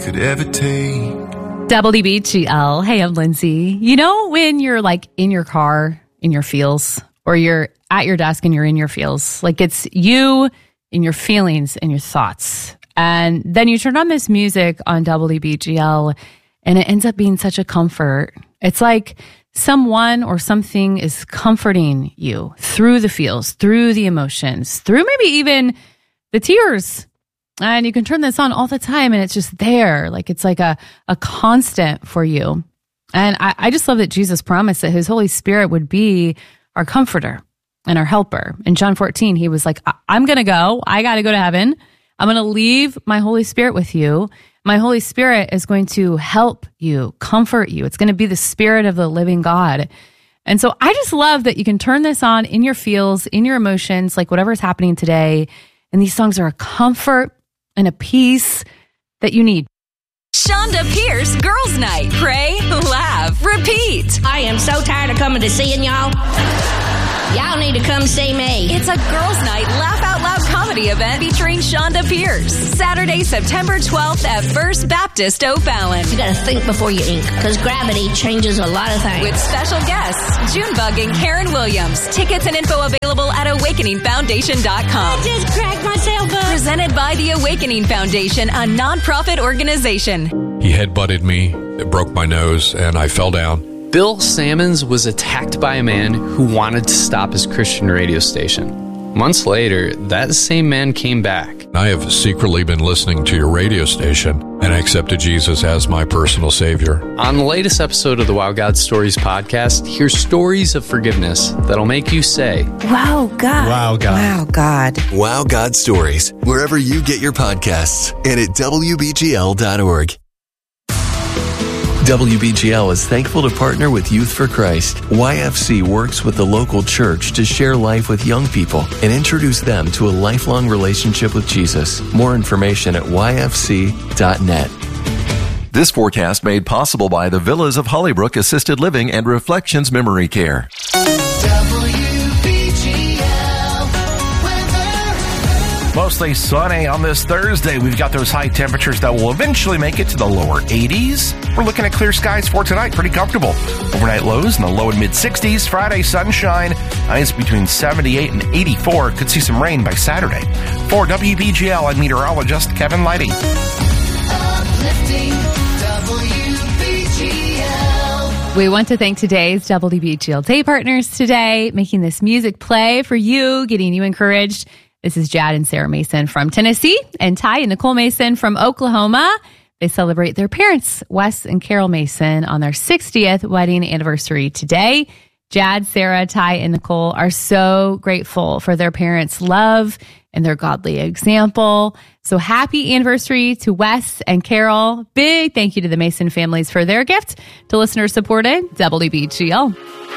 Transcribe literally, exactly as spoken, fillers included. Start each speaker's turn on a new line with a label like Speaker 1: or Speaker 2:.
Speaker 1: could ever take.
Speaker 2: W B G L. Hey, I'm Lindsay. You know when you're like in your car, in your feels, or you're at your desk and you're in your feels, like it's you in your feelings and your thoughts. And then you turn on this music on W B G L and it ends up being such a comfort. It's like someone or something is comforting you through the feels, through the emotions, through maybe even the tears. And you can turn this on all the time and it's just there. Like it's like a, a constant for you. And I, I just love that Jesus promised that his Holy Spirit would be our comforter and our helper. In John fourteen, he was like, I- I'm going to go. I got to go to heaven. I'm going to leave my Holy Spirit with you. My Holy Spirit is going to help you, comfort you. It's going to be the Spirit of the living God. And so I just love that you can turn this on in your feels, in your emotions, like whatever's happening today. And these songs are a comfort and a peace that you need.
Speaker 3: Shonda Pierce Girls Night. Pray, laugh, repeat.
Speaker 4: I am so tired of coming to seeing y'all. Y'all need to come see me.
Speaker 3: It's a Girls Night Laugh Out Loud comedy event featuring Shonda Pierce. Saturday, September twelfth at First Baptist O'Fallon.
Speaker 4: You gotta think before you ink, because gravity changes a lot of things.
Speaker 3: With special guests, Junebug and Karen Williams. Tickets and info available at awakening foundation dot com.
Speaker 4: I just cracked myself up.
Speaker 3: Presented by the Awakening Foundation, a nonprofit organization.
Speaker 5: He headbutted me, it broke my nose, and I fell down.
Speaker 6: Bill Sammons was attacked by a man who wanted to stop his Christian radio station. Months later, that same man came back.
Speaker 5: I have secretly been listening to your radio station, and I accepted Jesus as my personal Savior.
Speaker 6: On the latest episode of the Wow God Stories podcast, hear stories of forgiveness that'll make you say,
Speaker 7: Wow, God.
Speaker 8: Wow, God.
Speaker 7: Wow, God.
Speaker 9: Wow God Stories, wherever you get your podcasts, and at W B G L dot org. W B G L is thankful to partner with Youth for Christ. Y F C works with the local church to share life with young people and introduce them to a lifelong relationship with Jesus. More information at Y F C dot net.
Speaker 10: This forecast made possible by the Villas of Hollybrook Assisted Living and Reflections Memory Care.
Speaker 8: Mostly sunny on this Thursday. We've got those high temperatures that will eventually make it to the lower eighties. We're looking at clear skies for tonight. Pretty comfortable. Overnight lows in the low and mid sixties. Friday, sunshine. Highs between seventy-eight and eighty-four. Could see some rain by Saturday. For W B G L, I'm meteorologist Kevin Lighty.
Speaker 2: We want to thank today's W B G L Day partners today, making this music play for you, getting you encouraged. This is Jad and Sarah Mason from Tennessee and Ty and Nicole Mason from Oklahoma. They celebrate their parents, Wes and Carol Mason, on their sixtieth wedding anniversary today. Jad, Sarah, Ty, and Nicole are so grateful for their parents' love and their godly example. So happy anniversary to Wes and Carol. Big thank you to the Mason families for their gift to listener-supported W B G L.